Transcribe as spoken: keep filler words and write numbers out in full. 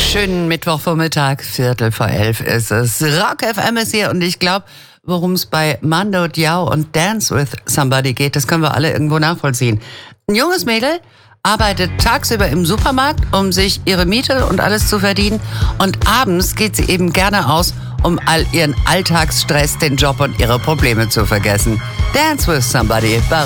Schönen Mittwochvormittag, Viertel vor elf ist es. Rock F M ist hier und ich glaube, worum es bei Mando Diao und Dance with Somebody geht, das können wir alle irgendwo nachvollziehen. Ein junges Mädel arbeitet tagsüber im Supermarkt, um sich ihre Miete und alles zu verdienen, und abends geht sie eben gerne aus, um all ihren Alltagsstress, den Job und ihre Probleme zu vergessen. Dance with Somebody bei